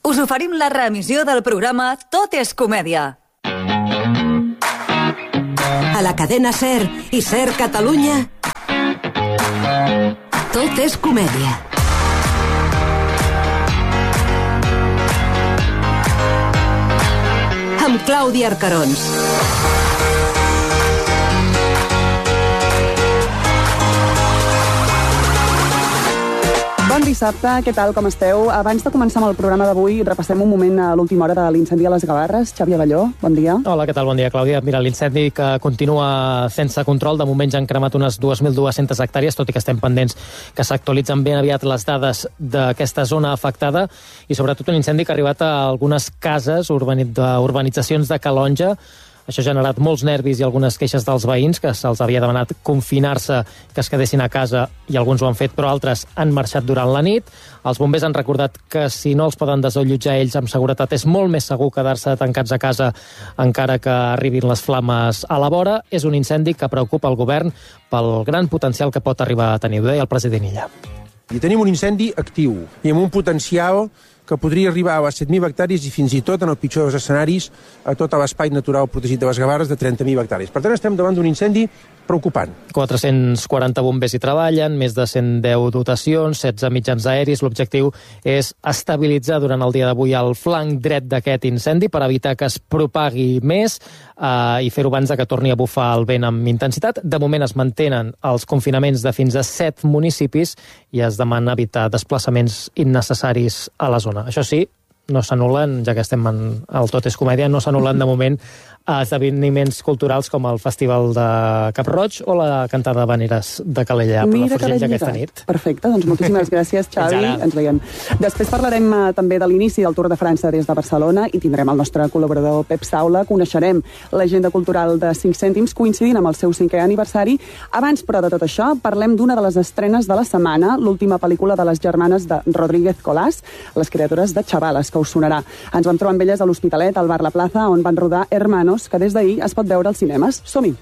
us oferim la reemissió del programa Tot és comèdia. A la cadena SER i SER Catalunya, Tot és comèdia. Amb Clàudia Arcarons. Bon dissabte, què tal, com esteu? Abans de començar amb el programa d'avui, repassem un moment a l'última hora de l'incendi a les Gavarres. Xavi Abelló, bon dia. Hola, què tal? Bon dia, Clàudia. Mira, l'incendi que continua sense control. De moment ja han cremat unes 2.200 hectàrees, tot i que estem pendents que s'actualitzen ben aviat les dades d'aquesta zona afectada, i sobretot un incendi que ha arribat a algunes cases d'urbanitzacions de Calonja. Això ha generat molts nervis i algunes queixes dels veïns, que se'ls havia demanat confinar-se, que es quedessin a casa, i alguns ho han fet, però altres han marxat durant la nit. Els bombers han recordat que si no els poden desallotjar ells amb seguretat, és molt més segur quedar-se tancats a casa encara que arribin les flames a la vora. És un incendi que preocupa el govern pel gran potencial que pot arribar a tenir, ho deia el president Illa. I tenim un incendi actiu i amb un potencial que podria arribar a les 7.000 hectàrees i fins i tot, en el pitjor dels escenaris, a tot l'espai natural protegit de les Gavarres de 30.000 hectàrees. Per tant, estem davant d'un incendi preocupant. 440 bombers hi treballen, més de 110 dotacions, 16 mitjans aeris. L'objectiu és estabilitzar durant el dia d'avui el flanc dret d'aquest incendi per evitar que es propagui més i fer-ho abans que torni a bufar el vent amb intensitat. De moment es mantenen els confinaments de fins a 7 municipis i es demana evitar desplaçaments innecessaris a la zona. Això sí, no s'anul·len, ja que estem al Tot és comèdia, no s'anul·len de moment esdeveniments culturals com el Festival de Cap-roig o la cantada de Vaneres de Calella per la Forgell aquesta nit. Perfecte, doncs moltíssimes gràcies, Xavi. Ens veiem. Després parlarem també de l'inici del Tour de França des de Barcelona i tindrem el nostre col·laborador Pep Saula. Coneixerem l'agenda cultural de 5 cèntims coincidint amb el seu 5è aniversari. Abans, però, de tot això, parlem d'una de les estrenes de la setmana, l'última pel·lícula de les germanes de Rodríguez Colás, les creadores de Chavalas, que us sonarà. Ens vam trobar amb elles a l'Hospitalet, al Bar La Plaza, on van rodar Hermanos, que des d'ahir es pot veure als cinemes. Som-hi!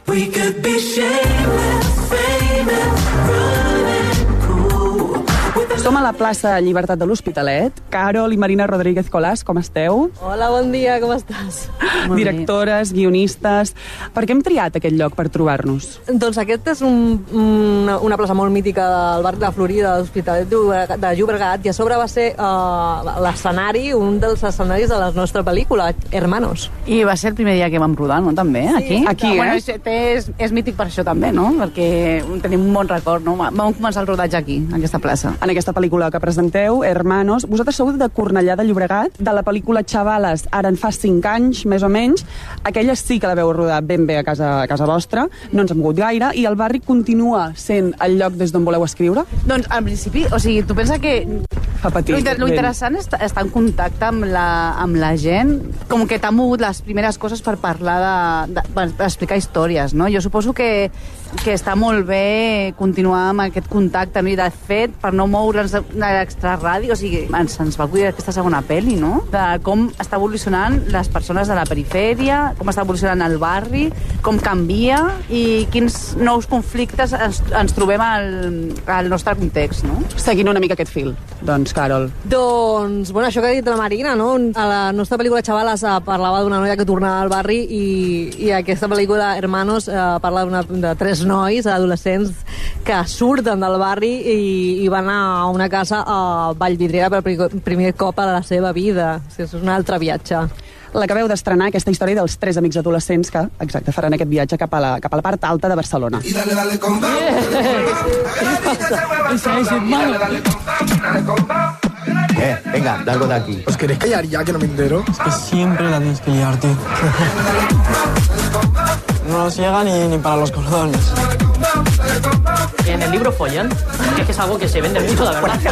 Som a la plaça Llibertat de l'Hospitalet. Carol i Marina Rodríguez Colás, com esteu? Hola, bon dia, com estàs? Directores, guionistes... Per què hem triat aquest lloc per trobar-nos? Doncs aquest és una plaça molt mítica del barri de la Florida, de l'Hospitalet de Llobregat, i a sobre va ser l'escenari, un dels escenaris de la nostra pel·lícula, Hermanos. I va ser el primer dia que vam rodar, no?, també, aquí? Aquí, bueno, és mític per això també, no?, perquè tenim un bon record, no? Vam començar el rodatge aquí, en aquesta plaça. En aquesta pel·lícula que presenteu, Hermanos, vosaltres sou de Cornellà de Llobregat, de la pel·lícula Chavalas, ara en fa 5 anys, més o menys. Aquella sí que la veu rodar ben bé a casa vostra, no ens hem mogut gaire, i el barri continua sent el lloc des d'on voleu escriure? Doncs, al principi, o sigui, tu pensa que... Fa patir. Lo interessant és estar en contacte amb la gent, com que t'han mogut les primeres coses per parlar per explicar històries, no? Jo suposo que està molt bé continuar amb aquest contacte, no? I de fet, per no moure'ns de l'extraràdio, o sigui, ens va acudir aquesta segona pel·li, no?, de com està evolucionant les persones de la perifèria, com està evolucionant el barri, com canvia i quins nous conflictes ens trobem al nostre context, no? Seguint una mica aquest fil, doncs, Carol. Doncs, bueno, això que ha dit la Marina, no? A la nostra pel·lícula Chavalas parlava d'una noia que tornava al barri i aquesta pel·lícula Hermanos parla de 3 nois, adolescents, que surten del barri i van a una casa a Vallvidrera per primer cop a la seva vida. O sigui, és un altre viatge. L'acabeu d'estrenar, aquesta història dels 3 amics adolescents que, exacte, faran aquest viatge cap a la part alta de Barcelona. Venga, largo de aquí. ¿Os queréis callar ya, que no me entero? Es que siempre la tienes que liarte. No nos llega ni para los cordones. En el libro follan, que es algo que se vende mucho, la verdad.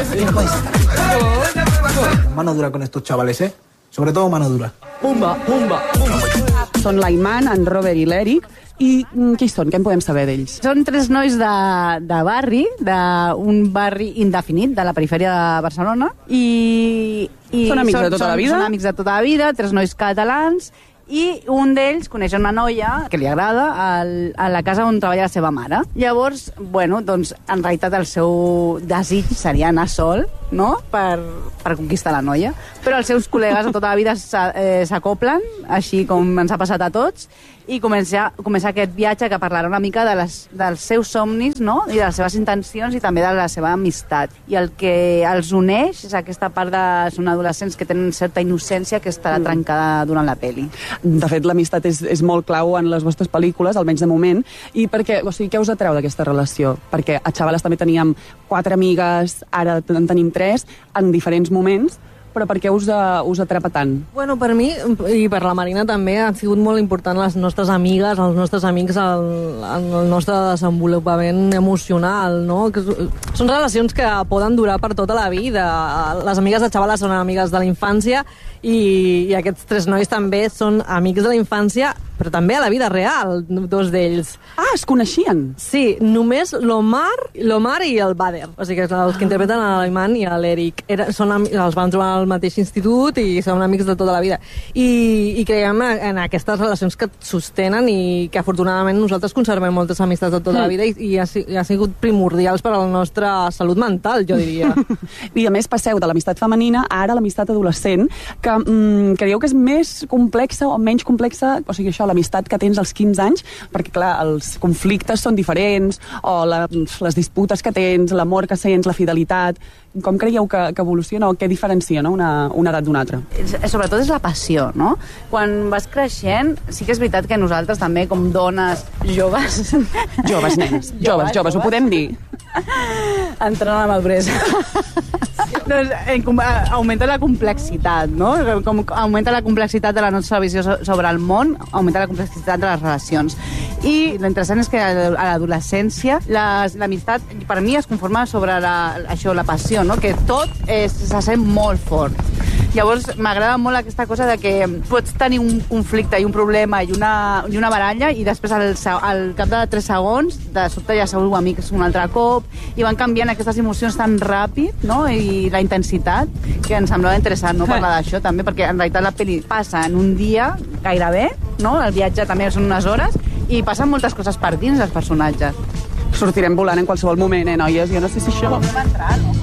Mano dura con estos chavales, ¿eh? Sobre todo mano dura. Pumba, pumba, pumba. Són l'Aiman, en Robert i l'Eric. I qui són? Què en podem saber d'ells? Són 3 nois de barri, d'un barri indefinit de la perifèria de Barcelona. I són amics de tota la vida? Són amics de tota la vida, 3 nois catalans, i un d'ells coneix una noia que li agrada a la casa on treballa la seva mare. Llavors, bueno, doncs, en realitat el seu desig seria anar sol, no?, per conquistar la noia. Però els seus col·legues de tota la vida s'acoplen, així com ens ha passat a tots, i comença aquest viatge que parlarà una mica dels seus somnis, no?, i de les seves intencions i també de la seva amistat. I el que els uneix és aquesta part de... Són adolescents que tenen certa innocència que estarà trencada durant la peli. De fet, l'amistat és molt clau en les vostres pel·lícules, almenys de moment. I perquè, o sigui, què us atreu d'aquesta relació? Perquè a Xavales també teníem 4 amigues, ara en tenim 3, en diferents moments, però per què us atrapa tant? Bueno, per mi, i per la Marina també, han sigut molt important les nostres amigues, els nostres amics, el nostre desenvolupament emocional, no? Que són relacions que poden durar per tota la vida. Les amigues de Xavales són amigues de la infància i aquests 3 nois també són amics de la infància, però també a la vida real, 2 d'ells. Ah, es coneixien? Sí, només l'Omar i el Bader, o sigui, els que interpreten l'Aiman i l'Eric. Els van trobar al mateix institut i són amics de tota la vida. I creiem en aquestes relacions que et sostenen i que afortunadament nosaltres conservem moltes amistats de tota la vida i ha sigut primordials per a la nostra salut mental, jo diria. I a més passeu de l'amistat femenina a ara l'amistat adolescent, que creieu que és més complexa o menys complexa, o sigui, això, l'amistat que tens als 15 anys, perquè, clar, els conflictes són diferents, o les disputes que tens, l'amor que sents, la fidelitat... Com creieu que evoluciona o què diferencia, no?, una edat d'una altra? Sobretot és la passió, no? Quan vas creixent, sí que és veritat que nosaltres també, com dones joves... Joves, nenes. Joves, ho podem dir. Entrant a la maduresa. Augmenta la complexitat, no? Com augmenta la complexitat de la nostra visió sobre el món, augmenta la complexitat de les relacions. I l'interessant és que a l'adolescència l'amistat, per mi, es conforma sobre la passió, no? Que tot se sent molt fort. Llavors, m'agrada molt aquesta cosa de que pots tenir un conflicte i un problema i una baralla i després al cap de 3 segons de sobte ja sou amics un altre cop i van canviant aquestes emocions tan ràpid, no?, i la intensitat, que em semblava interessant, no?, parlar d'això també, perquè en realitat la pel·li passa en un dia gairebé, no?, el viatge també són unes hores i passen moltes coses per dins dels personatges. Sortirem volant en qualsevol moment, noies? Jo no sé si això... Vam entrar, no?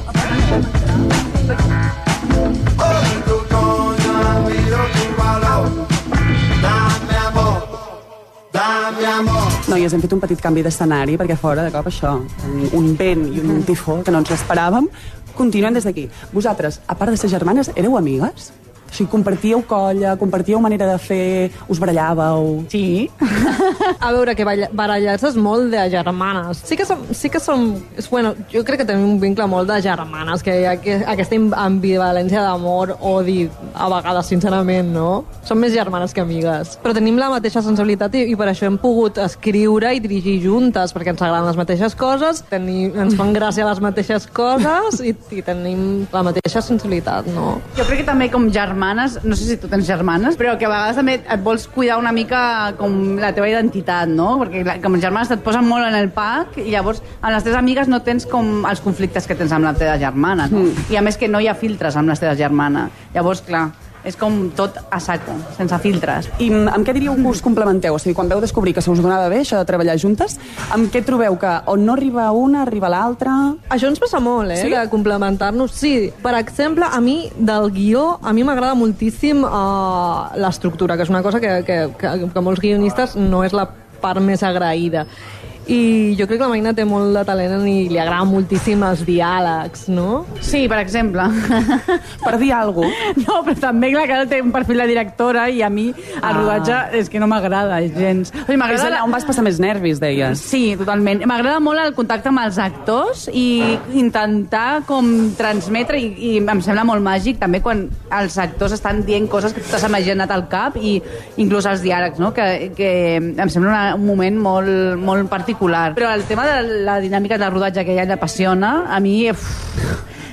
Noies, hem fet un petit canvi d'escenari perquè fora, de cop, això, un vent i un tifó que no ens esperàvem. Continuem des d'aquí. Vosaltres, a part de ser germanes, éreu amigues? O sigui, compartíeu colla, compartíeu manera de fer, us barallàveu... Sí. A veure, que barallar-se és molt de germanes. Sí que som... Bueno, jo crec que tenim un vincle molt de germanes, que hi ha aquesta ambivalència d'amor, odi, a vegades, sincerament, no? Som més germanes que amigues. Però tenim la mateixa sensibilitat i per això hem pogut escriure i dirigir juntes, perquè ens agraden les mateixes coses, ens fan gràcia les mateixes coses i tenim la mateixa sensibilitat, no? Jo crec que també com germanes, no sé si tu tens germanes, però que a vegades també et vols cuidar una mica com la teva identitat, no? Perquè com germanes et posen molt en el pack i llavors amb les teves amigues no tens com els conflictes que tens amb la teva germana, no? I a més que no hi ha filtres amb les teves germanes. Llavors, clar, és com tot a saco, sense filtres. I amb què diríeu que us complementeu? O sigui, quan veu descobrir que se us donava bé això de treballar juntes, amb què trobeu que on no arriba una, arriba l'altra? Això ens passa molt, Sí? de complementar-nos. Sí, per exemple, a mi, del guió, a mi m'agrada moltíssim l'estructura, que és una cosa que molts guionistes no és la part més agraïda. I jo crec que la Marina té molt de talent i li agrada moltíssim els diàlegs, no? Sí, per exemple. Per dir alguna cosa. No, però també, clar, que ara té un perfil de directora i a mi el rodatge és que no m'agrada gens. O sigui, És allà on vas passar més nervis, deies. Sí, totalment. M'agrada molt el contacte amb els actors i intentar com transmetre, i em sembla molt màgic també quan els actors estan dient coses que tu t'has imaginat al cap i inclús els diàlegs, no? Que em sembla un moment molt particular. Però el tema de la dinàmica del rodatge que ja l'apassiona, a mi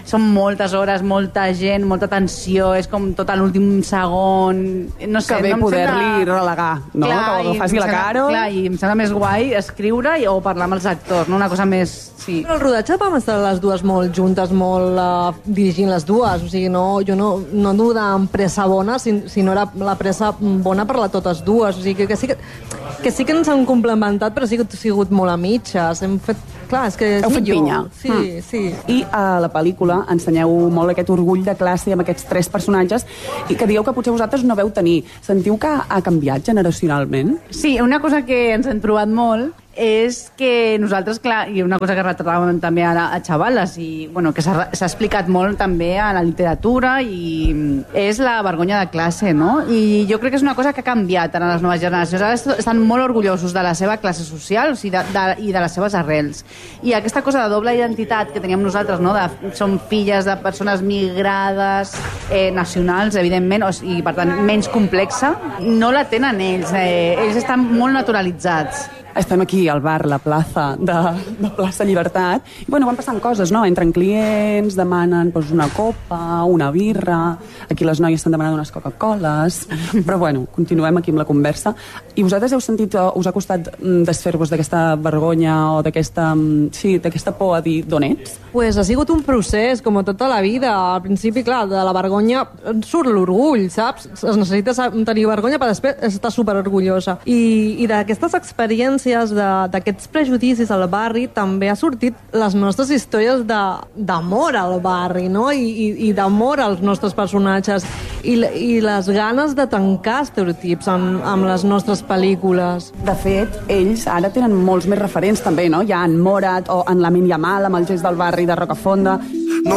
són moltes hores, molta gent, molta tensió, és com tot a l'últim segon... No sé, que bé poder-li relegar, no? Clar, que faci la cara. Clar, i em sembla més guai escriure o parlar amb els actors, no? Una cosa més... Sí. Però el rodatge vam estar les dues molt juntes, molt dirigint les dues, o sigui, jo no duo d'empresa bona, sinó la pressa bona per totes dues, o sigui, que sí que ens han complementat, però sí que ha sigut molt a mitges, hem fet... Clar, és que és heu fet pinya. Sí. I a la pel·lícula ensenyeu molt aquest orgull de classe amb aquests 3 personatges i que dieu que potser vosaltres no veu tenir. Sentiu que ha canviat generacionalment? Sí, una cosa que ens hem trobat molt és que nosaltres, clar, i una cosa que retratàvem també a xavales i bueno, que s'ha explicat molt també a la literatura i és la vergonya de classe, no? I jo crec que és una cosa que ha canviat en les noves generacions. Ara estan molt orgullosos de la seva classe social, o sigui, i de les seves arrels. I aquesta cosa de doble identitat que teníem nosaltres, no? Som filles de persones migrades, nacionals, evidentment, i per tant menys complexa, no la tenen ells. Ells estan molt naturalitzats. Estem aquí al bar La Plaza de Plaça Llibertat i bueno, van passant coses, no? Entren clients, demanen una copa, una birra, aquí les noies estan demanant unes Coca-Coles, però bueno, continuem aquí amb la conversa. I vosaltres heu sentit, us ha costat desfer-vos d'aquesta vergonya o d'aquesta por a dir d'on ets? Pues ha sigut un procés, com tota la vida. Al principi, clar, de la vergonya surt l'orgull, saps? Es necessita tenir vergonya per després estar superorgullosa. I d'aquestes experiències, d'aquests prejudicis al barri, també ha sortit les nostres històries d'amor al barri, no? I d'amor als nostres personatges. I les ganes de tancar estereotips amb les nostres pel·lícules. De fet, ells ara tenen molts més referents també, no? Hi ha en Morat o en Lamine Yamal amb el gest del barri de Rocafonda. No